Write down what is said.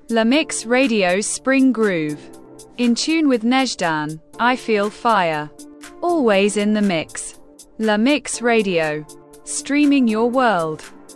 La Mix Radio's Spring Groove. In tune with Nejdan, I feel fire. Always in the mix. La Mix Radio. Streaming your world.